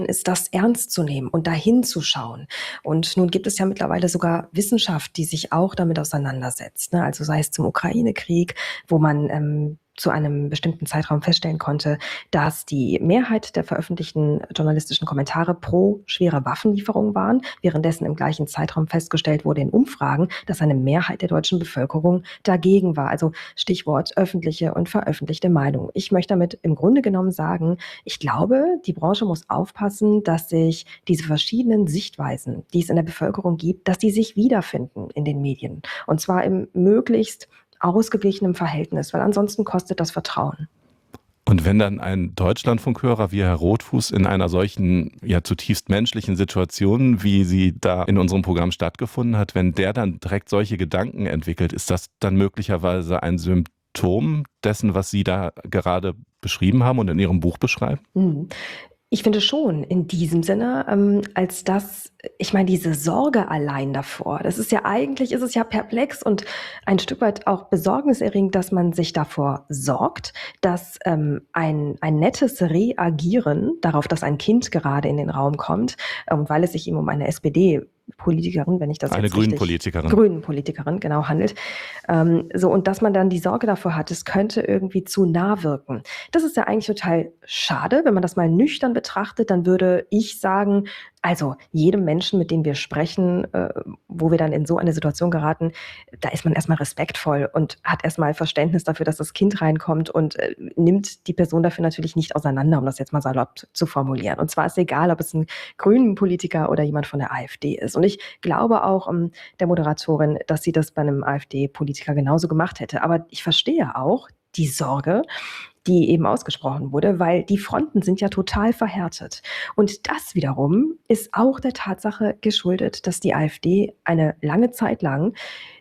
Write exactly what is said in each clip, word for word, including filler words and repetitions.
ist das ernst zu nehmen und dahin zu schauen. Und nun gibt es ja mittlerweile sogar Wissenschaft, die sich auch damit auseinandersetzt, ne? Also sei es zum Ukraine-Krieg, wo man ähm, zu einem bestimmten Zeitraum feststellen konnte, dass die Mehrheit der veröffentlichten journalistischen Kommentare pro schwere Waffenlieferung waren, währenddessen im gleichen Zeitraum festgestellt wurde in Umfragen, dass eine Mehrheit der deutschen Bevölkerung dagegen war. Also Stichwort öffentliche und veröffentlichte Meinung. Ich möchte damit im Grunde genommen sagen, ich glaube, die Branche muss aufpassen, dass sich diese verschiedenen Sichtweisen, die es in der Bevölkerung gibt, dass die sich wiederfinden in den Medien. Und zwar im möglichst ausgeglichenem Verhältnis, weil ansonsten kostet das Vertrauen. Und wenn dann ein Deutschlandfunkhörer wie Herr Rothfuß in einer solchen, ja, zutiefst menschlichen Situation, wie sie da in unserem Programm stattgefunden hat, wenn der dann direkt solche Gedanken entwickelt, ist das dann möglicherweise ein Symptom dessen, was Sie da gerade beschrieben haben und in Ihrem Buch beschreiben? Mhm. Ich finde schon in diesem Sinne, ähm, als dass, ich meine, diese Sorge allein davor, das ist ja eigentlich, ist es ja perplex und ein Stück weit auch besorgniserregend, dass man sich davor sorgt, dass ähm, ein, ein nettes Reagieren darauf, dass ein Kind gerade in den Raum kommt, ähm, weil es sich eben um eine S P D Politikerin, wenn ich das Eine jetzt richtig... Grünen-Politikerin. Grünen-Politikerin, genau, handelt. Ähm, so, und dass man dann die Sorge davor hat, es könnte irgendwie zu nah wirken. Das ist ja eigentlich total schade. Wenn man das mal nüchtern betrachtet, dann würde ich sagen, also jedem Menschen, mit dem wir sprechen, äh, wo wir dann in so eine Situation geraten, da ist man erstmal respektvoll und hat erstmal Verständnis dafür, dass das Kind reinkommt und äh, nimmt die Person dafür natürlich nicht auseinander, um das jetzt mal salopp zu formulieren. Und zwar ist egal, ob es ein grünen Politiker oder jemand von der AfD ist. Und ich glaube auch um, der Moderatorin, dass sie das bei einem AfD-Politiker genauso gemacht hätte. Aber ich verstehe auch die Sorge, die eben ausgesprochen wurde, weil die Fronten sind ja total verhärtet. Und das wiederum ist auch der Tatsache geschuldet, dass die AfD eine lange Zeit lang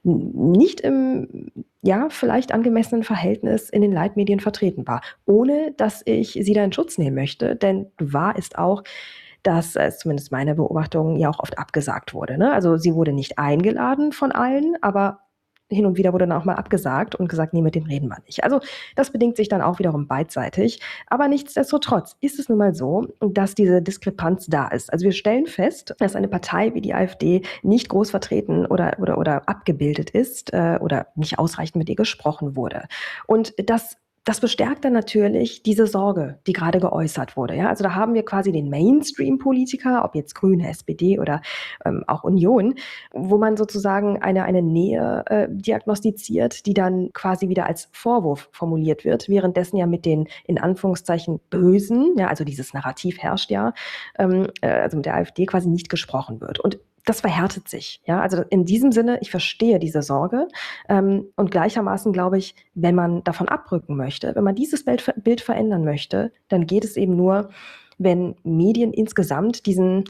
nicht im, ja, vielleicht angemessenen Verhältnis in den Leitmedien vertreten war, ohne dass ich sie da in Schutz nehmen möchte. Denn wahr ist auch, dass äh, zumindest meine Beobachtung ja auch oft abgesagt wurde, ne? Also sie wurde nicht eingeladen von allen, aber hin und wieder wurde dann auch mal abgesagt und gesagt, nee, mit dem reden wir nicht. Also das bedingt sich dann auch wiederum beidseitig. Aber nichtsdestotrotz ist es nun mal so, dass diese Diskrepanz da ist. Also wir stellen fest, dass eine Partei wie die AfD nicht groß vertreten oder, oder, oder abgebildet ist äh, oder nicht ausreichend mit ihr gesprochen wurde. Und das Das bestärkt dann natürlich diese Sorge, die gerade geäußert wurde. Ja? Also da haben wir quasi den Mainstream-Politiker, ob jetzt Grüne, S P D oder ähm, auch Union, wo man sozusagen eine, eine Nähe äh, diagnostiziert, die dann quasi wieder als Vorwurf formuliert wird, währenddessen ja mit den in Anführungszeichen Bösen, ja, also dieses Narrativ herrscht ja, ähm, äh, also mit der AfD quasi nicht gesprochen wird. Und das verhärtet sich. Ja? Also in diesem Sinne, ich verstehe diese Sorge ähm, und gleichermaßen glaube ich, wenn man davon abrücken möchte, wenn man dieses Bild, Bild verändern möchte, dann geht es eben nur, wenn Medien insgesamt diesen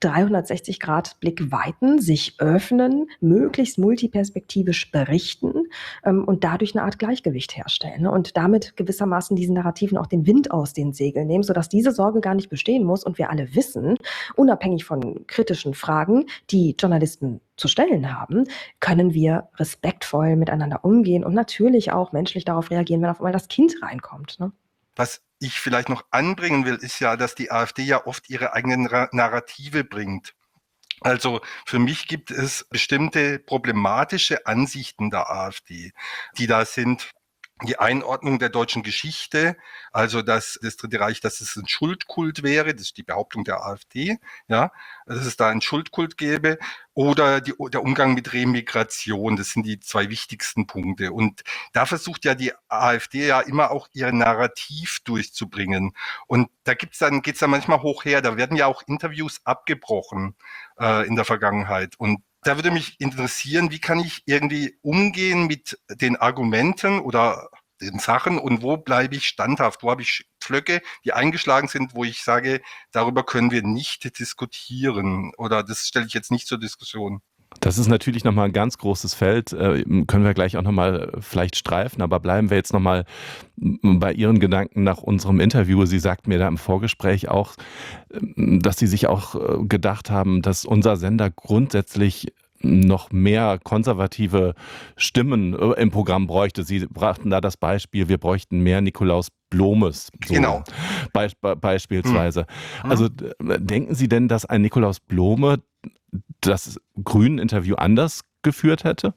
dreihundertsechzig-Grad-Blick weiten, sich öffnen, möglichst multiperspektivisch berichten ähm, und dadurch eine Art Gleichgewicht herstellen, ne? Und damit gewissermaßen diesen Narrativen auch den Wind aus den Segeln nehmen, sodass diese Sorge gar nicht bestehen muss und wir alle wissen, unabhängig von kritischen Fragen, die Journalisten zu stellen haben, können wir respektvoll miteinander umgehen und natürlich auch menschlich darauf reagieren, wenn auf einmal das Kind reinkommt, ne? Was ich vielleicht noch anbringen will, ist ja, dass die AfD ja oft ihre eigenen Narrative bringt. Also für mich gibt es bestimmte problematische Ansichten der AfD, die da sind. Die Einordnung der deutschen Geschichte, also dass das Dritte Reich, dass es ein Schuldkult wäre, das ist die Behauptung der AfD, ja, dass es da einen Schuldkult gäbe, oder die, der Umgang mit Remigration, das sind die zwei wichtigsten Punkte. Und da versucht ja die AfD ja immer auch ihr Narrativ durchzubringen. Und da gibt's dann, geht's dann manchmal hoch her, da werden ja auch Interviews abgebrochen äh, in der Vergangenheit. Und da würde mich interessieren, wie kann ich irgendwie umgehen mit den Argumenten oder den Sachen und wo bleibe ich standhaft? Wo habe ich Pflöcke, die eingeschlagen sind, wo ich sage, darüber können wir nicht diskutieren oder das stelle ich jetzt nicht zur Diskussion. Das ist natürlich nochmal ein ganz großes Feld, äh, können wir gleich auch nochmal vielleicht streifen, aber bleiben wir jetzt nochmal bei Ihren Gedanken nach unserem Interview. Sie sagten mir da im Vorgespräch auch, dass Sie sich auch gedacht haben, dass unser Sender grundsätzlich noch mehr konservative Stimmen im Programm bräuchte. Sie brachten da das Beispiel, wir bräuchten mehr Nikolaus Blomes. So Genau. Be be beispielsweise. Hm. Also denken Sie denn, dass ein Nikolaus Blome das Grünen-Interview anders geführt hätte?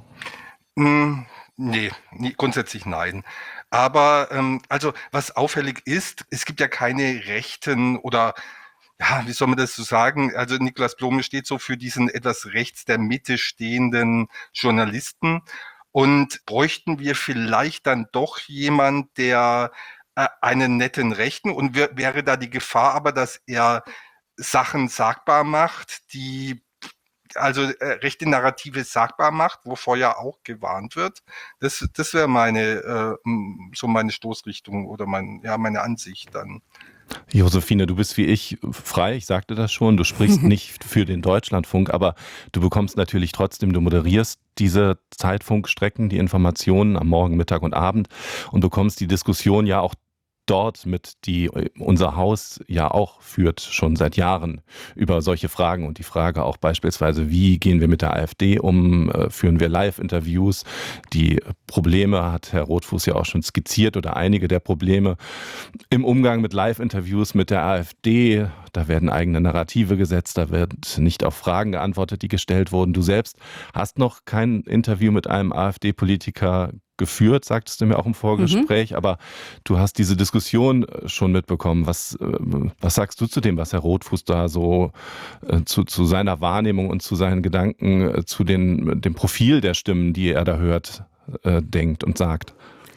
Hm, nee, nie, grundsätzlich nein. Aber ähm, also was auffällig ist, es gibt ja keine rechten oder ja, wie soll man das so sagen? Also Nikolaus Blome steht so für diesen etwas rechts der Mitte stehenden Journalisten. Und bräuchten wir vielleicht dann doch jemand, der äh, einen netten Rechten und wär, wäre da die Gefahr aber, dass er Sachen sagbar macht, die also äh, rechte Narrative sagbar macht, wovor ja auch gewarnt wird. Das, das wäre meine äh, so meine Stoßrichtung oder mein, ja, meine Ansicht dann. Josephine, du bist wie ich frei, ich sagte das schon, du sprichst nicht für den Deutschlandfunk, aber du bekommst natürlich trotzdem, du moderierst diese Zeitfunkstrecken, die Informationen am Morgen, Mittag und Abend und bekommst die Diskussion ja auch dort mit, die unser Haus ja auch führt, schon seit Jahren über solche Fragen und die Frage auch beispielsweise, wie gehen wir mit der AfD um, führen wir Live-Interviews, die Probleme hat Herr Rothfuß ja auch schon skizziert oder einige der Probleme im Umgang mit Live-Interviews mit der AfD, da werden eigene Narrative gesetzt, da wird nicht auf Fragen geantwortet, die gestellt wurden. Du selbst hast noch kein Interview mit einem AfD-Politiker geführt, sagtest du mir auch im Vorgespräch, mhm. aber du hast diese Diskussion schon mitbekommen. Was, was sagst du zu dem, was Herr Rothfuß da so äh, zu, zu seiner Wahrnehmung und zu seinen Gedanken, äh, zu den, dem Profil der Stimmen, die er da hört, äh, denkt und sagt?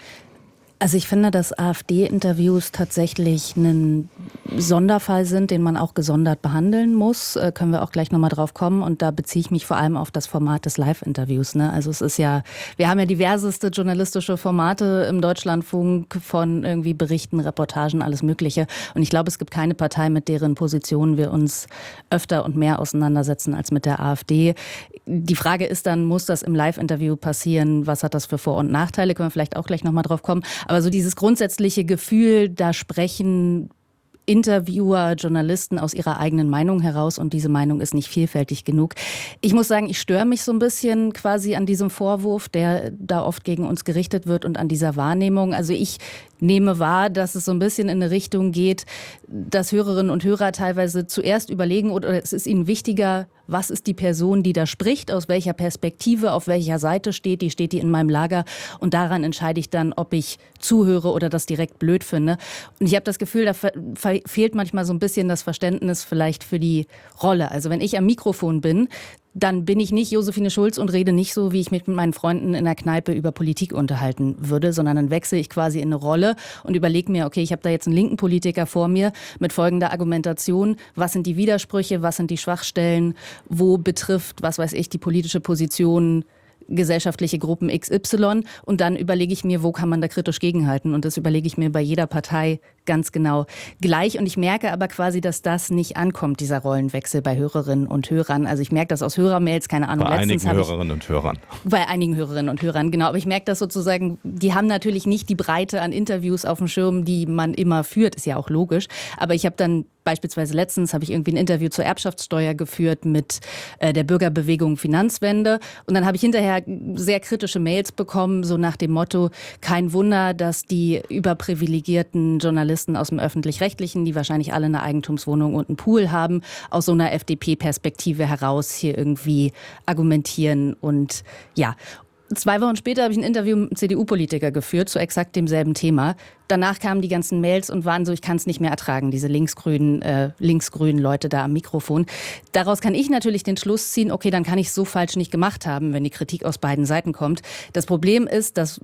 Also ich finde, dass AfD-Interviews tatsächlich ein Sonderfall sind, den man auch gesondert behandeln muss. Äh, können wir auch gleich nochmal drauf kommen. Und da beziehe ich mich vor allem auf das Format des Live-Interviews. Ne? Also es ist ja, wir haben ja diverseste journalistische Formate im Deutschlandfunk von irgendwie Berichten, Reportagen, alles Mögliche. Und ich glaube, es gibt keine Partei, mit deren Positionen wir uns öfter und mehr auseinandersetzen als mit der AfD. Die Frage ist dann, muss das im Live-Interview passieren? Was hat das für Vor- und Nachteile? Können wir vielleicht auch gleich nochmal drauf kommen. Aber so dieses grundsätzliche Gefühl, da sprechen Interviewer, Journalisten aus ihrer eigenen Meinung heraus und diese Meinung ist nicht vielfältig genug. Ich muss sagen, ich störe mich so ein bisschen quasi an diesem Vorwurf, der da oft gegen uns gerichtet wird und an dieser Wahrnehmung. Also ich nehme wahr, dass es so ein bisschen in eine Richtung geht, dass Hörerinnen und Hörer teilweise zuerst überlegen oder es ist ihnen wichtiger, was ist die Person, die da spricht, aus welcher Perspektive, auf welcher Seite steht die, steht die in meinem Lager und daran entscheide ich dann, ob ich zuhöre oder das direkt blöd finde. Und ich habe das Gefühl, da fe- fehlt manchmal so ein bisschen das Verständnis vielleicht für die Rolle. Also wenn ich am Mikrofon bin, dann bin ich nicht Josephine Schulz und rede nicht so, wie ich mich mit meinen Freunden in der Kneipe über Politik unterhalten würde, sondern dann wechsle ich quasi in eine Rolle und überlege mir, okay, ich habe da jetzt einen linken Politiker vor mir mit folgender Argumentation. Was sind die Widersprüche, was sind die Schwachstellen, wo betrifft, was weiß ich, die politische Position gesellschaftliche Gruppen X Y und dann überlege ich mir, wo kann man da kritisch gegenhalten und das überlege ich mir bei jeder Partei ganz genau gleich und ich merke aber quasi, dass das nicht ankommt, dieser Rollenwechsel bei Hörerinnen und Hörern. Also ich merke das aus Hörermails, keine Ahnung. Bei letztens einigen ich, Hörerinnen und Hörern. Bei einigen Hörerinnen und Hörern, genau. Aber ich merke das sozusagen, die haben natürlich nicht die Breite an Interviews auf dem Schirm, die man immer führt, ist ja auch logisch. Aber ich habe dann beispielsweise letztens habe ich irgendwie ein Interview zur Erbschaftssteuer geführt mit äh, der Bürgerbewegung Finanzwende und dann habe ich hinterher sehr kritische Mails bekommen, so nach dem Motto, kein Wunder, dass die überprivilegierten Journalisten aus dem Öffentlich-Rechtlichen, die wahrscheinlich alle eine Eigentumswohnung und einen Pool haben, aus so einer F D P-Perspektive heraus hier irgendwie argumentieren und ja. Zwei Wochen später habe ich ein Interview mit einem C D U-Politiker geführt zu exakt demselben Thema. Danach kamen die ganzen Mails und waren so, ich kann es nicht mehr ertragen, diese linksgrünen, äh, linksgrünen Leute da am Mikrofon. Daraus kann ich natürlich den Schluss ziehen, okay, dann kann ich es so falsch nicht gemacht haben, wenn die Kritik aus beiden Seiten kommt. Das Problem ist, dass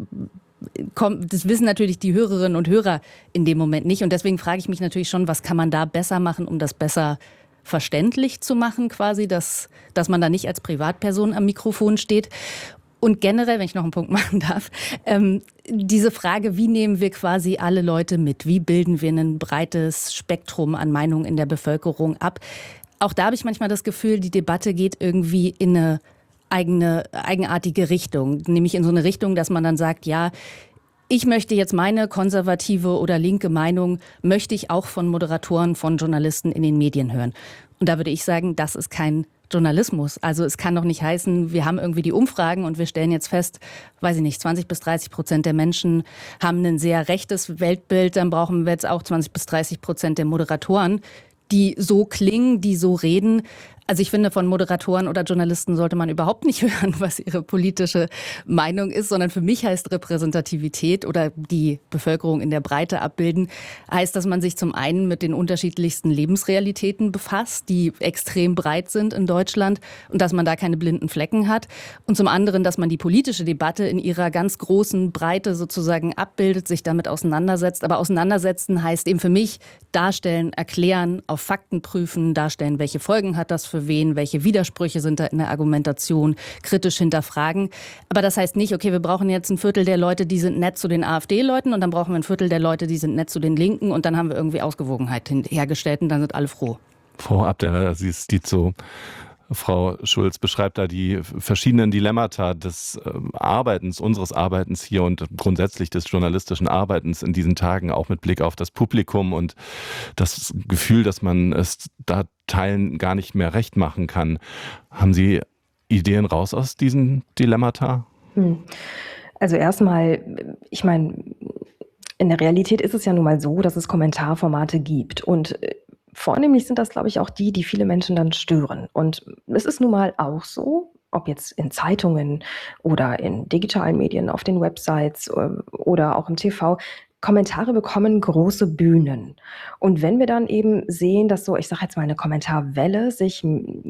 kommt, das wissen natürlich die Hörerinnen und Hörer in dem Moment nicht. Und deswegen frage ich mich natürlich schon, was kann man da besser machen, um das besser verständlich zu machen quasi, dass, dass man da nicht als Privatperson am Mikrofon steht. Und generell, wenn ich noch einen Punkt machen darf, ähm, diese Frage, wie nehmen wir quasi alle Leute mit? Wie bilden wir ein breites Spektrum an Meinungen in der Bevölkerung ab? Auch da habe ich manchmal das Gefühl, die Debatte geht irgendwie in eine eigene, eigenartige Richtung. Nämlich in so eine Richtung, dass man dann sagt, ja, ich möchte jetzt meine konservative oder linke Meinung, möchte ich auch von Moderatoren, von Journalisten in den Medien hören. Und da würde ich sagen, das ist kein Journalismus. Also es kann doch nicht heißen, wir haben irgendwie die Umfragen und wir stellen jetzt fest, weiß ich nicht, zwanzig bis dreißig Prozent der Menschen haben ein sehr rechtes Weltbild, dann brauchen wir jetzt auch zwanzig bis dreißig Prozent der Moderatoren, die so klingen, die so reden. Also ich finde, von Moderatoren oder Journalisten sollte man überhaupt nicht hören, was ihre politische Meinung ist, sondern für mich heißt Repräsentativität oder die Bevölkerung in der Breite abbilden, heißt, dass man sich zum einen mit den unterschiedlichsten Lebensrealitäten befasst, die extrem breit sind in Deutschland und dass man da keine blinden Flecken hat. Und zum anderen, dass man die politische Debatte in ihrer ganz großen Breite sozusagen abbildet, sich damit auseinandersetzt. Aber auseinandersetzen heißt eben für mich darstellen, erklären, auf Fakten prüfen, darstellen, welche Folgen hat das für wen, welche Widersprüche sind da in der Argumentation, kritisch hinterfragen. Aber das heißt nicht, okay, wir brauchen jetzt ein Viertel der Leute, die sind nett zu den AfD-Leuten und dann brauchen wir ein Viertel der Leute, die sind nett zu den Linken und dann haben wir irgendwie Ausgewogenheit hergestellt und dann sind alle froh. Frau Abdeller, sie ist die so. Frau Schulz beschreibt da die verschiedenen Dilemmata des äh, Arbeitens, unseres Arbeitens hier und grundsätzlich des journalistischen Arbeitens in diesen Tagen, auch mit Blick auf das Publikum und das Gefühl, dass man es da Teilen gar nicht mehr recht machen kann. Haben Sie Ideen raus aus diesen Dilemmata? Hm. Also erstmal, ich meine, in der Realität ist es ja nun mal so, dass es Kommentarformate gibt und vornehmlich sind das, glaube ich, auch die, die viele Menschen dann stören. Und es ist nun mal auch so, ob jetzt in Zeitungen oder in digitalen Medien, auf den Websites oder auch im T V, Kommentare bekommen große Bühnen. Und wenn wir dann eben sehen, dass so, ich sage jetzt mal, eine Kommentarwelle sich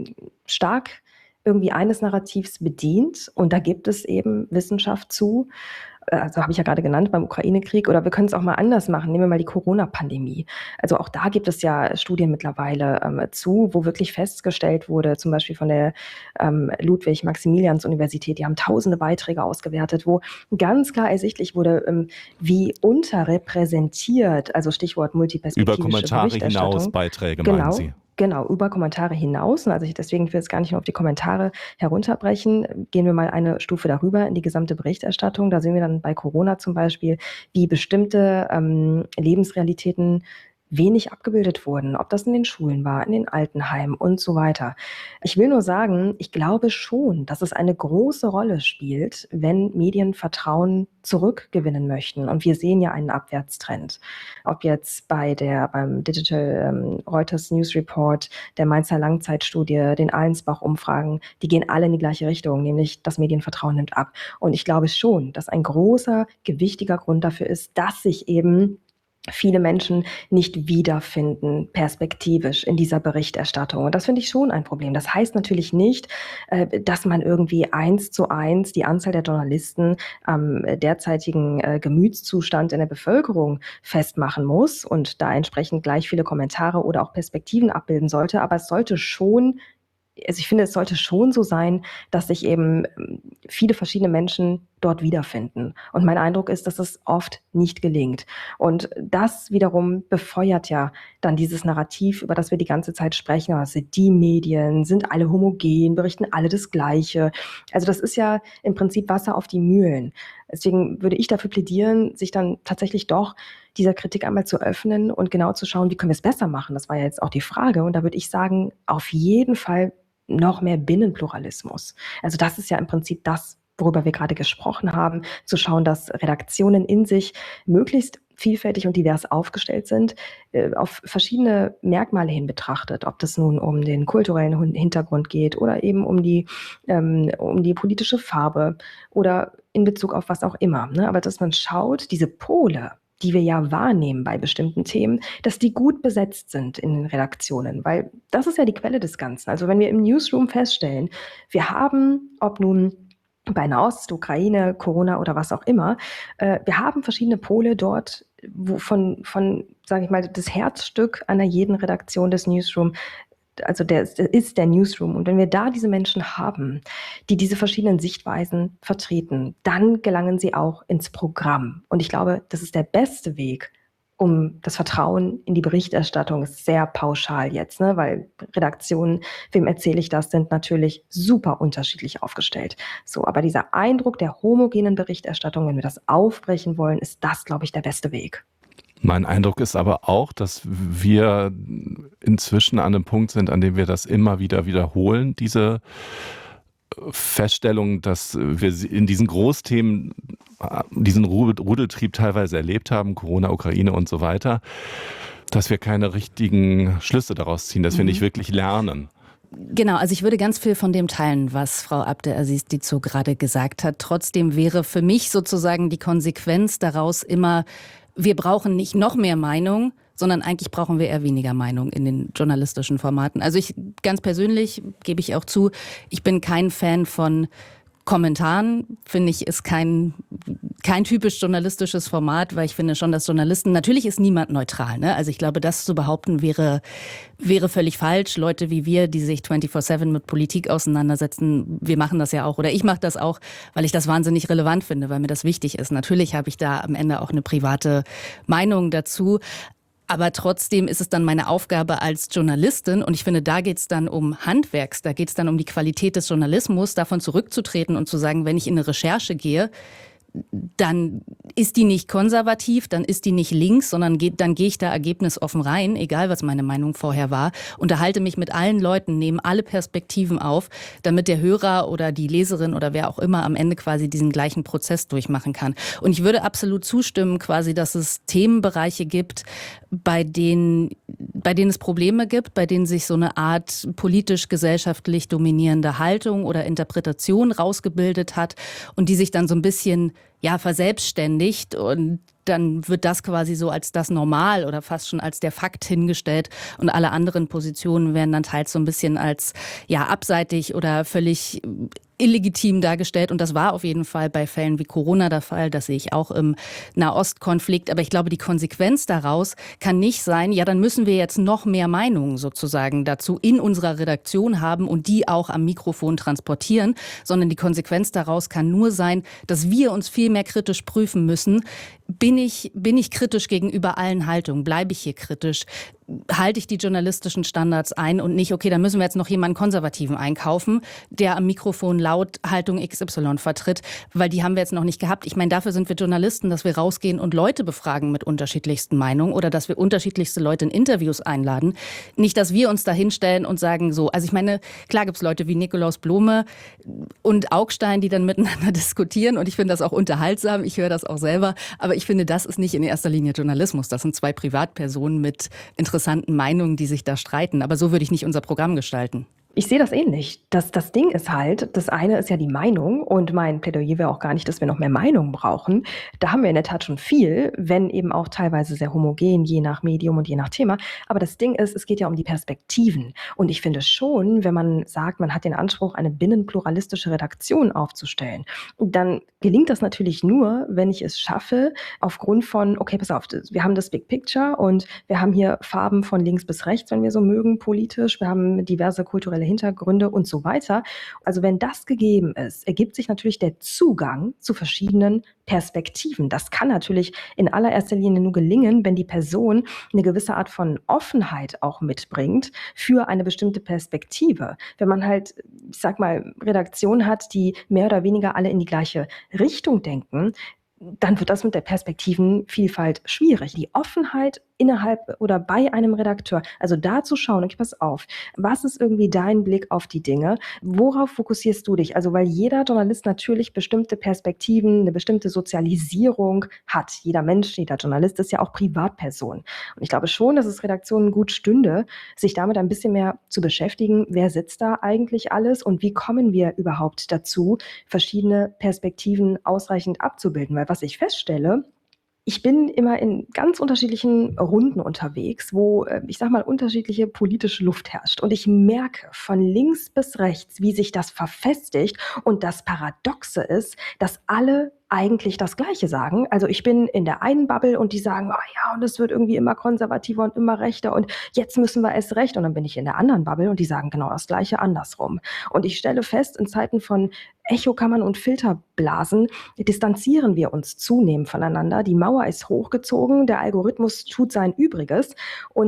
stark irgendwie eines Narrativs bedient und da gibt es eben Wissenschaft zu, also habe ich ja gerade genannt, beim Ukraine-Krieg, oder wir können es auch mal anders machen. Nehmen wir mal die Corona-Pandemie. Also auch da gibt es ja Studien mittlerweile ähm, zu, wo wirklich festgestellt wurde, zum Beispiel von der ähm, Ludwig-Maximilians-Universität, die haben tausende Beiträge ausgewertet, wo ganz klar ersichtlich wurde, ähm, wie unterrepräsentiert, also Stichwort multiperspektivische Über Kommentare Berichterstattung. hinaus Beiträge, Genau. meinen Sie? Genau, über Kommentare hinaus. Also ich, deswegen will ich es gar nicht nur auf die Kommentare herunterbrechen. Gehen wir mal eine Stufe darüber in die gesamte Berichterstattung. Da sehen wir dann bei Corona zum Beispiel, wie bestimmte ähm, Lebensrealitäten wenig abgebildet wurden, ob das in den Schulen war, in den Altenheimen und so weiter. Ich will nur sagen, ich glaube schon, dass es eine große Rolle spielt, wenn Medien Vertrauen zurückgewinnen möchten. Und wir sehen ja einen Abwärtstrend. Ob jetzt bei der, beim Digital ähm, Reuters News Report, der Mainzer Langzeitstudie, den Allensbach-Umfragen, die gehen alle in die gleiche Richtung, nämlich das Medienvertrauen nimmt ab. Und ich glaube schon, dass ein großer, gewichtiger Grund dafür ist, dass sich eben viele Menschen nicht wiederfinden, perspektivisch in dieser Berichterstattung. Und das finde ich schon ein Problem. Das heißt natürlich nicht, äh, dass man irgendwie eins zu eins die Anzahl der Journalisten am derzeitigen äh, Gemütszustand in der Bevölkerung festmachen muss und da entsprechend gleich viele Kommentare oder auch Perspektiven abbilden sollte. Aber es sollte schon Also ich finde, es sollte schon so sein, dass sich eben viele verschiedene Menschen dort wiederfinden. Und mein Eindruck ist, dass es oft nicht gelingt. Und das wiederum befeuert ja dann dieses Narrativ, über das wir die ganze Zeit sprechen. Also die Medien sind alle homogen, berichten alle das Gleiche. Also das ist ja im Prinzip Wasser auf die Mühlen. Deswegen würde ich dafür plädieren, sich dann tatsächlich doch dieser Kritik einmal zu öffnen und genau zu schauen, wie können wir es besser machen. Das war ja jetzt auch die Frage. Und da würde ich sagen, auf jeden Fall noch mehr Binnenpluralismus. Also das ist ja im Prinzip das, worüber wir gerade gesprochen haben, zu schauen, dass Redaktionen in sich möglichst vielfältig und divers aufgestellt sind, äh, auf verschiedene Merkmale hin betrachtet, ob das nun um den kulturellen Hintergrund geht oder eben um die, ähm, um die politische Farbe oder in Bezug auf was auch immer. Ne? Aber dass man schaut, diese Pole, die wir ja wahrnehmen bei bestimmten Themen, dass die gut besetzt sind in den Redaktionen, weil das ist ja die Quelle des Ganzen. Also wenn wir im Newsroom feststellen, wir haben, ob nun bei Nahost, Ukraine, Corona oder was auch immer, äh, wir haben verschiedene Pole dort, wo von, von sage ich mal, das Herzstück einer jeden Redaktion des Newsroom, also der ist der Newsroom. Und wenn wir da diese Menschen haben, die diese verschiedenen Sichtweisen vertreten, dann gelangen sie auch ins Programm. Und ich glaube, das ist der beste Weg, um das Vertrauen in die Berichterstattung, ist sehr pauschal jetzt, ne? Weil Redaktionen, wem erzähle ich das, sind natürlich super unterschiedlich aufgestellt. So, aber dieser Eindruck der homogenen Berichterstattung, wenn wir das aufbrechen wollen, ist das, glaube ich, der beste Weg. Mein Eindruck ist aber auch, dass wir inzwischen an einem Punkt sind, an dem wir das immer wieder wiederholen, diese Feststellung, dass wir in diesen Großthemen diesen Rudeltrieb teilweise erlebt haben, Corona, Ukraine und so weiter, dass wir keine richtigen Schlüsse daraus ziehen, dass wir nicht wirklich lernen. Genau, also ich würde ganz viel von dem teilen, was Frau Abdelaziz Dizo gerade gesagt hat. Trotzdem wäre für mich sozusagen die Konsequenz daraus immer, wir brauchen nicht noch mehr Meinung, sondern eigentlich brauchen wir eher weniger Meinung in den journalistischen Formaten. Also ich ganz persönlich, gebe ich auch zu, ich bin kein Fan von Kommentaren, finde ich, ist kein, kein typisch journalistisches Format, weil ich finde schon, dass Journalisten, natürlich ist niemand neutral, ne? Also ich glaube, das zu behaupten wäre, wäre völlig falsch. Leute wie wir, die sich vierundzwanzig sieben mit Politik auseinandersetzen, wir machen das ja auch, oder ich mache das auch, weil ich das wahnsinnig relevant finde, weil mir das wichtig ist. Natürlich habe ich da am Ende auch eine private Meinung dazu. Aber trotzdem ist es dann meine Aufgabe als Journalistin, und ich finde, da geht es dann um Handwerks, da geht es dann um die Qualität des Journalismus, davon zurückzutreten und zu sagen, wenn ich in eine Recherche gehe, dann ist die nicht konservativ, dann ist die nicht links, sondern geht, dann gehe ich da ergebnisoffen rein, egal was meine Meinung vorher war, unterhalte mich mit allen Leuten, nehme alle Perspektiven auf, damit der Hörer oder die Leserin oder wer auch immer am Ende quasi diesen gleichen Prozess durchmachen kann. Und ich würde absolut zustimmen, quasi, dass es Themenbereiche gibt, bei denen, bei denen es Probleme gibt, bei denen sich so eine Art politisch-gesellschaftlich dominierende Haltung oder Interpretation rausgebildet hat und die sich dann so ein bisschen ja, verselbstständigt, und dann wird das quasi so als das Normal oder fast schon als der Fakt hingestellt, und alle anderen Positionen werden dann teils so ein bisschen als ja abseitig oder völlig illegitim dargestellt, und das war auf jeden Fall bei Fällen wie Corona der Fall, das sehe ich auch im Nahostkonflikt, aber ich glaube, die Konsequenz daraus kann nicht sein, ja, dann müssen wir jetzt noch mehr Meinungen sozusagen dazu in unserer Redaktion haben und die auch am Mikrofon transportieren, sondern die Konsequenz daraus kann nur sein, dass wir uns viel mehr kritisch prüfen müssen. Bin ich, bin ich kritisch gegenüber allen Haltungen? Bleibe ich hier kritisch? Halte ich die journalistischen Standards ein und nicht, okay, dann müssen wir jetzt noch jemanden Konservativen einkaufen, der am Mikrofon laut Haltung X Y vertritt, weil die haben wir jetzt noch nicht gehabt. Ich meine, dafür sind wir Journalisten, dass wir rausgehen und Leute befragen mit unterschiedlichsten Meinungen oder dass wir unterschiedlichste Leute in Interviews einladen. Nicht, dass wir uns da hinstellen und sagen so, also ich meine, klar gibt es Leute wie Nikolaus Blome und Augstein, die dann miteinander diskutieren, und ich finde das auch unterhaltsam, ich höre das auch selber, aber ich finde, das ist nicht in erster Linie Journalismus. Das sind zwei Privatpersonen mit interessanten Meinungen, die sich da streiten. Aber so würde ich nicht unser Programm gestalten. Ich sehe das ähnlich. Das, das Ding ist halt, das eine ist ja die Meinung, und mein Plädoyer wäre auch gar nicht, dass wir noch mehr Meinung brauchen. Da haben wir in der Tat schon viel, wenn eben auch teilweise sehr homogen, je nach Medium und je nach Thema. Aber das Ding ist, es geht ja um die Perspektiven. Und ich finde schon, wenn man sagt, man hat den Anspruch, eine binnenpluralistische Redaktion aufzustellen, dann gelingt das natürlich nur, wenn ich es schaffe, aufgrund von, okay, pass auf, wir haben das Big Picture und wir haben hier Farben von links bis rechts, wenn wir so mögen, politisch. Wir haben diverse kulturelle Hintergründe und so weiter. Also wenn das gegeben ist, ergibt sich natürlich der Zugang zu verschiedenen Perspektiven. Das kann natürlich in allererster Linie nur gelingen, wenn die Person eine gewisse Art von Offenheit auch mitbringt für eine bestimmte Perspektive. Wenn man halt, ich sag mal, Redaktionen hat, die mehr oder weniger alle in die gleiche Richtung denken, dann wird das mit der Perspektivenvielfalt schwierig. Die Offenheit innerhalb oder bei einem Redakteur, also da zu schauen, okay, pass auf, was ist irgendwie dein Blick auf die Dinge? Worauf fokussierst du dich? Also weil jeder Journalist natürlich bestimmte Perspektiven, eine bestimmte Sozialisierung hat. Jeder Mensch, jeder Journalist ist ja auch Privatperson. Und ich glaube schon, dass es Redaktionen gut stünde, sich damit ein bisschen mehr zu beschäftigen, wer sitzt da eigentlich alles und wie kommen wir überhaupt dazu, verschiedene Perspektiven ausreichend abzubilden? Weil was ich feststelle, ich bin immer in ganz unterschiedlichen Runden unterwegs, wo, äh, ich sag mal, unterschiedliche politische Luft herrscht. Und ich merke von links bis rechts, wie sich das verfestigt. Und das Paradoxe ist, dass alle eigentlich das Gleiche sagen. Also ich bin in der einen Bubble und die sagen, oh ja, und es wird irgendwie immer konservativer und immer rechter und jetzt müssen wir es recht. Und dann bin ich in der anderen Bubble und die sagen genau das Gleiche andersrum. Und ich stelle fest, in Zeiten von Echokammern und Filterblasen distanzieren wir uns zunehmend voneinander. Die Mauer ist hochgezogen, der Algorithmus tut sein Übriges und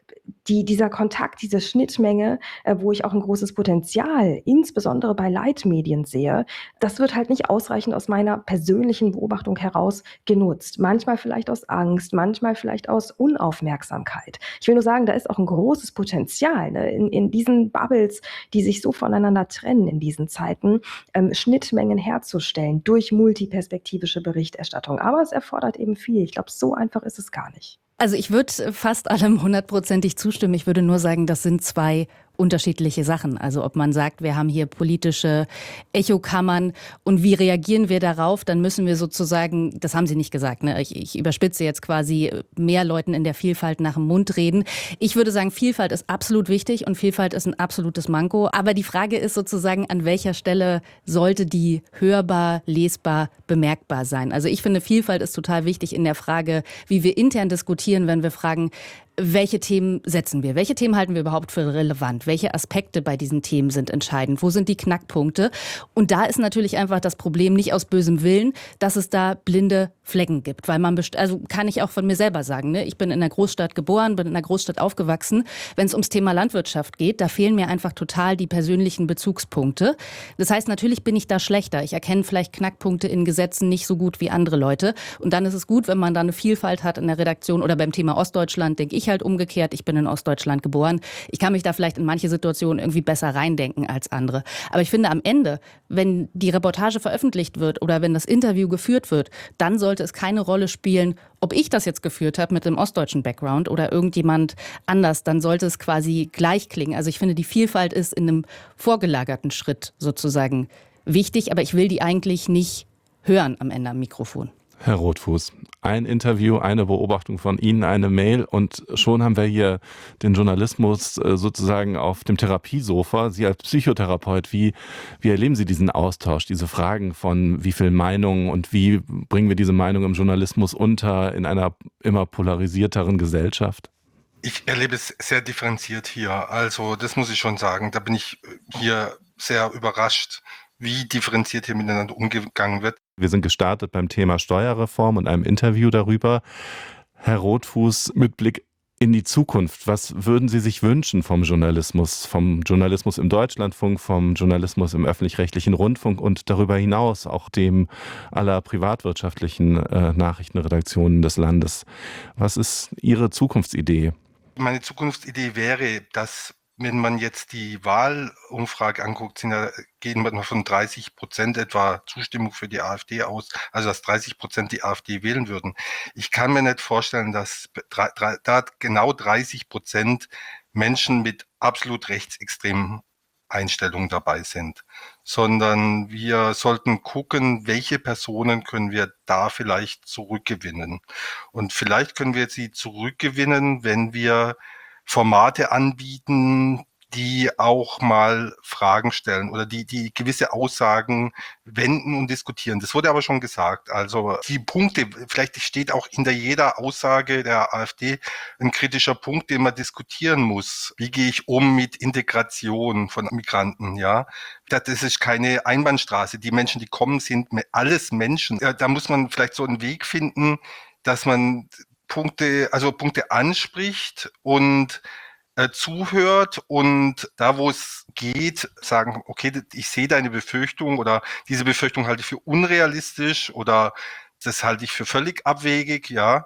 die, dieser Kontakt, diese Schnittmenge, äh, wo ich auch ein großes Potenzial, insbesondere bei Leitmedien sehe, das wird halt nicht ausreichend aus meiner persönlichen Beobachtung heraus genutzt. Manchmal vielleicht aus Angst, manchmal vielleicht aus Unaufmerksamkeit. Ich will nur sagen, da ist auch ein großes Potenzial, ne? in, in diesen Bubbles, die sich so voneinander trennen in diesen Zeiten, ähm, Schnittmengen herzustellen durch multiperspektivische Berichterstattung. Aber es erfordert eben viel. Ich glaube, so einfach ist es gar nicht. Also ich würde fast allem hundertprozentig zustimmen. Ich würde nur sagen, das sind zwei unterschiedliche Sachen. Also ob man sagt, wir haben hier politische Echokammern und wie reagieren wir darauf, dann müssen wir sozusagen, das haben Sie nicht gesagt, ne? ich, ich überspitze jetzt quasi, mehr Leuten in der Vielfalt nach dem Mund reden. Ich würde sagen, Vielfalt ist absolut wichtig und Vielfalt ist ein absolutes Manko. Aber die Frage ist sozusagen, an welcher Stelle sollte die hörbar, lesbar, bemerkbar sein? Also ich finde, Vielfalt ist total wichtig in der Frage, wie wir intern diskutieren, wenn wir fragen, welche Themen setzen wir? Welche Themen halten wir überhaupt für relevant? Welche Aspekte bei diesen Themen sind entscheidend? Wo sind die Knackpunkte? Und da ist natürlich einfach das Problem nicht aus bösem Willen, dass es da blinde Flecken gibt. Weil man, best- also kann ich auch von mir selber sagen, ne? Ich bin in einer Großstadt geboren, bin in einer Großstadt aufgewachsen. Wenn es ums Thema Landwirtschaft geht, da fehlen mir einfach total die persönlichen Bezugspunkte. Das heißt, natürlich bin ich da schlechter. Ich erkenne vielleicht Knackpunkte in Gesetzen nicht so gut wie andere Leute. Und dann ist es gut, wenn man da eine Vielfalt hat in der Redaktion oder beim Thema Ostdeutschland, denke ich halt umgekehrt. Ich bin in Ostdeutschland geboren. Ich kann mich da vielleicht in manche Situationen irgendwie besser reindenken als andere. Aber ich finde am Ende, wenn die Reportage veröffentlicht wird oder wenn das Interview geführt wird, dann sollte es keine Rolle spielen, ob ich das jetzt geführt habe mit dem ostdeutschen Background oder irgendjemand anders. Dann sollte es quasi gleich klingen. Also ich finde, die Vielfalt ist in einem vorgelagerten Schritt sozusagen wichtig, aber ich will die eigentlich nicht hören am Ende am Mikrofon. Herr Rothfuß, ein Interview, eine Beobachtung von Ihnen, eine Mail und schon haben wir hier den Journalismus sozusagen auf dem Therapiesofa. Sie als Psychotherapeut, wie, wie erleben Sie diesen Austausch, diese Fragen von wie viel Meinungen und wie bringen wir diese Meinung im Journalismus unter in einer immer polarisierteren Gesellschaft? Ich erlebe es sehr differenziert hier. Also das muss ich schon sagen. Da bin ich hier sehr überrascht, wie differenziert hier miteinander umgegangen wird. Wir sind gestartet beim Thema Steuerreform und einem Interview darüber. Herr Rothfuß, mit Blick in die Zukunft, was würden Sie sich wünschen vom Journalismus, vom Journalismus im Deutschlandfunk, vom Journalismus im öffentlich-rechtlichen Rundfunk und darüber hinaus auch dem aller privatwirtschaftlichen äh, Nachrichtenredaktionen des Landes? Was ist Ihre Zukunftsidee? Meine Zukunftsidee wäre, dass, wenn man jetzt die Wahlumfrage anguckt, sind ja, gehen wir von dreißig Prozent etwa Zustimmung für die AfD aus, also dass dreißig Prozent die AfD wählen würden. Ich kann mir nicht vorstellen, dass da genau dreißig Prozent Menschen mit absolut rechtsextremen Einstellungen dabei sind, sondern wir sollten gucken, welche Personen können wir da vielleicht zurückgewinnen. Und vielleicht können wir sie zurückgewinnen, wenn wir Formate anbieten, die auch mal Fragen stellen oder die, die gewisse Aussagen wenden und diskutieren. Das wurde aber schon gesagt. Also die Punkte, vielleicht steht auch hinter jeder Aussage der AfD ein kritischer Punkt, den man diskutieren muss. Wie gehe ich um mit Integration von Migranten, ja? Das ist keine Einbahnstraße. Die Menschen, die kommen, sind alles Menschen. Da muss man vielleicht so einen Weg finden, dass man Punkte, also Punkte anspricht und äh, zuhört und da, wo es geht, sagen, okay, ich sehe deine Befürchtung oder diese Befürchtung halte ich für unrealistisch oder das halte ich für völlig abwegig, ja,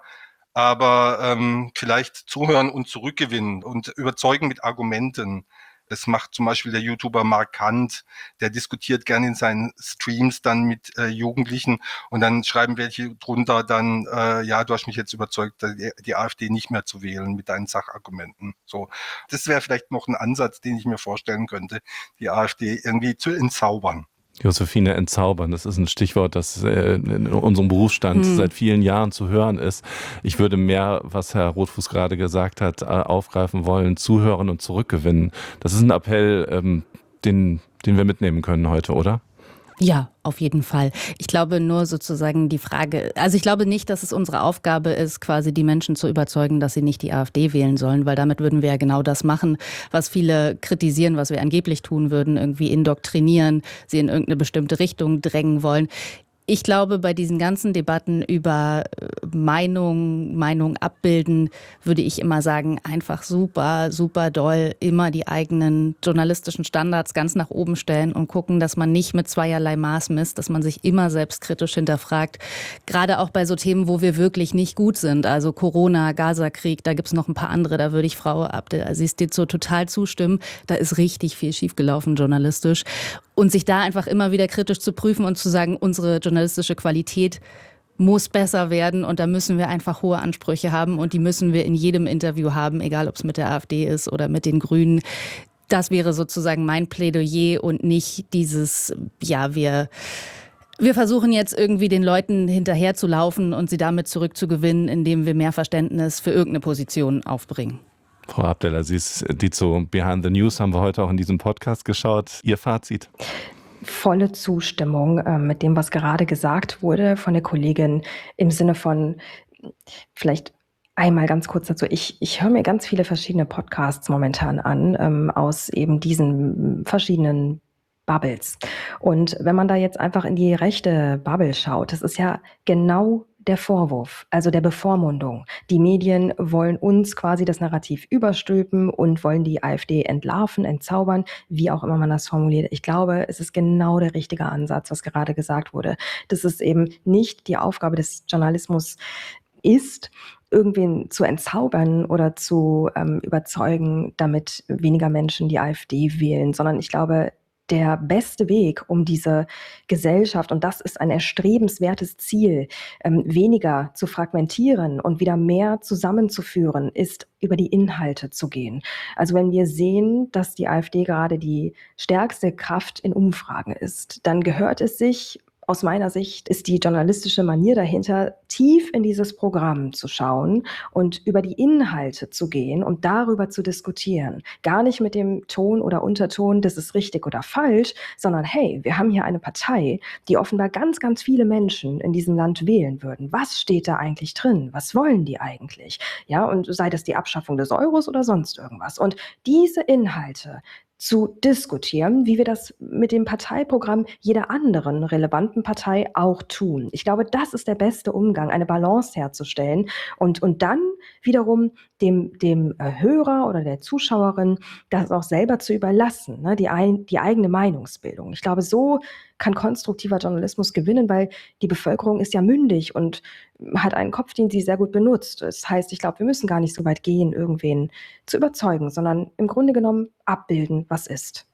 aber ähm, vielleicht zuhören und zurückgewinnen und überzeugen mit Argumenten. Das macht zum Beispiel der YouTuber Mark Kant, der diskutiert gerne in seinen Streams dann mit äh, Jugendlichen und dann schreiben welche drunter dann, äh, ja, du hast mich jetzt überzeugt, die, die AfD nicht mehr zu wählen mit deinen Sachargumenten. So, das wäre vielleicht noch ein Ansatz, den ich mir vorstellen könnte, die AfD irgendwie zu entzaubern. Josephine, entzaubern, das ist ein Stichwort, das in unserem Berufsstand hm. seit vielen Jahren zu hören ist. Ich würde mehr, was Herr Rothfuß gerade gesagt hat, aufgreifen wollen, zuhören und zurückgewinnen. Das ist ein Appell, den, den wir mitnehmen können heute, oder? Ja, auf jeden Fall. Ich glaube nur sozusagen die Frage, also ich glaube nicht, dass es unsere Aufgabe ist, quasi die Menschen zu überzeugen, dass sie nicht die AfD wählen sollen, weil damit würden wir ja genau das machen, was viele kritisieren, was wir angeblich tun würden, irgendwie indoktrinieren, sie in irgendeine bestimmte Richtung drängen wollen. Ich glaube, bei diesen ganzen Debatten über Meinung, Meinung abbilden, würde ich immer sagen, einfach super, super doll, immer die eigenen journalistischen Standards ganz nach oben stellen und gucken, dass man nicht mit zweierlei Maß misst, dass man sich immer selbstkritisch hinterfragt. Gerade auch bei so Themen, wo wir wirklich nicht gut sind, also Corona, Gaza-Krieg, da gibt es noch ein paar andere, da würde ich Frau Abdelaziz so total zustimmen. Da ist richtig viel schiefgelaufen journalistisch. Und sich da einfach immer wieder kritisch zu prüfen und zu sagen, unsere journalistische Qualität muss besser werden und da müssen wir einfach hohe Ansprüche haben und die müssen wir in jedem Interview haben, egal ob es mit der AfD ist oder mit den Grünen. Das wäre sozusagen mein Plädoyer und nicht dieses, ja, wir... Wir versuchen jetzt irgendwie den Leuten hinterherzulaufen und sie damit zurückzugewinnen, indem wir mehr Verständnis für irgendeine Position aufbringen. Frau Abdelaziz, Dizo, Behind the News haben wir heute auch in diesem Podcast geschaut. Ihr Fazit? Volle Zustimmung äh, mit dem, was gerade gesagt wurde von der Kollegin im Sinne von vielleicht einmal ganz kurz dazu. Ich, ich höre mir ganz viele verschiedene Podcasts momentan an ähm, aus eben diesen verschiedenen Bubbles. Und wenn man da jetzt einfach in die rechte Bubble schaut, das ist ja genau der Vorwurf, also der Bevormundung. Die Medien wollen uns quasi das Narrativ überstülpen und wollen die AfD entlarven, entzaubern, wie auch immer man das formuliert. Ich glaube, es ist genau der richtige Ansatz, was gerade gesagt wurde. Das ist eben nicht die Aufgabe des Journalismus ist, irgendwen zu entzaubern oder zu ähm, überzeugen, damit weniger Menschen die AfD wählen, sondern ich glaube, der beste Weg, um diese Gesellschaft, und das ist ein erstrebenswertes Ziel, ähm, weniger zu fragmentieren und wieder mehr zusammenzuführen, ist, über die Inhalte zu gehen. Also wenn wir sehen, dass die AfD gerade die stärkste Kraft in Umfragen ist, dann gehört es sich, aus meiner Sicht ist die journalistische Manier dahinter, tief in dieses Programm zu schauen und über die Inhalte zu gehen und darüber zu diskutieren. Gar nicht mit dem Ton oder Unterton, das ist richtig oder falsch, sondern hey, wir haben hier eine Partei, die offenbar ganz, ganz viele Menschen in diesem Land wählen würden. Was steht da eigentlich drin? Was wollen die eigentlich? Ja, und sei das die Abschaffung des Euros oder sonst irgendwas. Und diese Inhalte zu diskutieren, wie wir das mit dem Parteiprogramm jeder anderen relevanten Partei auch tun. Ich glaube, das ist der beste Umgang, eine Balance herzustellen und, und dann wiederum dem, dem Hörer oder der Zuschauerin das auch selber zu überlassen, ne, die, ein, die eigene Meinungsbildung. Ich glaube, so kann konstruktiver Journalismus gewinnen, weil die Bevölkerung ist ja mündig und hat einen Kopf, den sie sehr gut benutzt. Das heißt, ich glaube, wir müssen gar nicht so weit gehen, irgendwen zu überzeugen, sondern im Grunde genommen abbilden, was ist.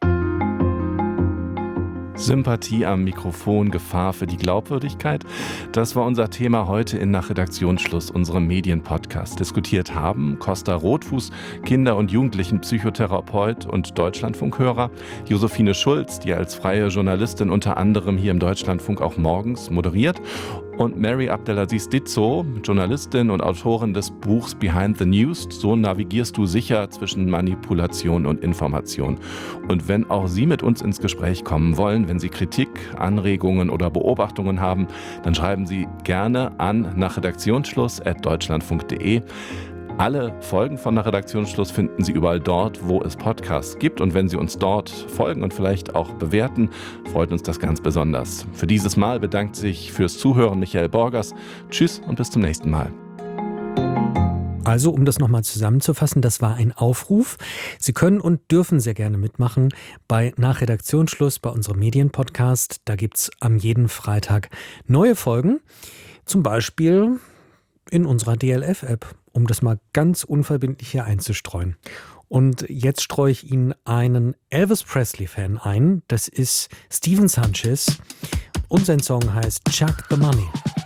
Sympathie am Mikrofon, Gefahr für die Glaubwürdigkeit. Das war unser Thema heute in Nach Redaktionsschluss, unserem Medienpodcast. Diskutiert haben Costa Rothfuß, Kinder- und Jugendlichen-Psychotherapeut und Deutschlandfunkhörer, Josephine Schulz, die als freie Journalistin unter anderem hier im Deutschlandfunk auch morgens moderiert, und Mary Abdelaziz Dizo, Journalistin und Autorin des Buchs Behind the News. So navigierst du sicher zwischen Manipulation und Information. Und wenn auch Sie mit uns ins Gespräch kommen wollen, wenn Sie Kritik, Anregungen oder Beobachtungen haben, dann schreiben Sie gerne an nach redaktionsschluss at deutschlandfunk punkt de. Alle Folgen von Nach Redaktionsschluss finden Sie überall dort, wo es Podcasts gibt. Und wenn Sie uns dort folgen und vielleicht auch bewerten, freut uns das ganz besonders. Für dieses Mal bedankt sich fürs Zuhören Michael Borgers. Tschüss und bis zum nächsten Mal. Also, um das nochmal zusammenzufassen, das war ein Aufruf. Sie können und dürfen sehr gerne mitmachen bei Nach Redaktionsschluss, bei unserem Medienpodcast. Da gibt es am jeden Freitag neue Folgen. Zum Beispiel in unserer D L F-App, um das mal ganz unverbindlich hier einzustreuen. Und jetzt streue ich Ihnen einen Elvis Presley-Fan ein. Das ist Steven Sanchez und sein Song heißt Chuck the Money.